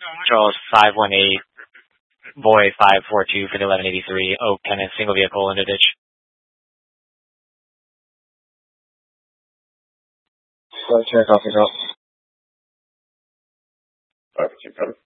Charles 518, Boy 542 for the 1183, Oak Tenant, single vehicle in the ditch. Check off the go. 542,